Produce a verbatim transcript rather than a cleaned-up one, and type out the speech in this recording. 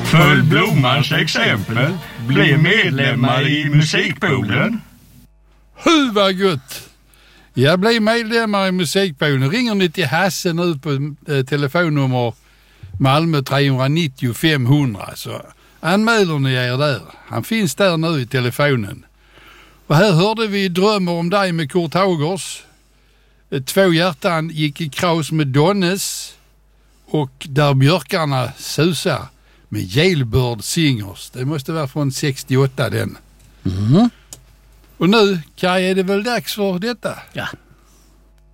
Följ Blommans exempel. Bli medlemmar i musikpoolen. Hur var gott! Jag blir medlemmar i musikpoolen. Ringer ni till Hasse nu på eh, telefonnummer Malmö tre nio noll fem hundra, så anmäler ni er där. Han finns där nu i telefonen. Och här hörde vi Drömmer om dig med Kurt Haugers. Två hjärtan gick i kras med Donnes. Och Där björkarna susar med Jailbird Singers. Det måste vara från sextioåtta den. Mm. Och nu, Kaj, är det väl dags för detta? Ja.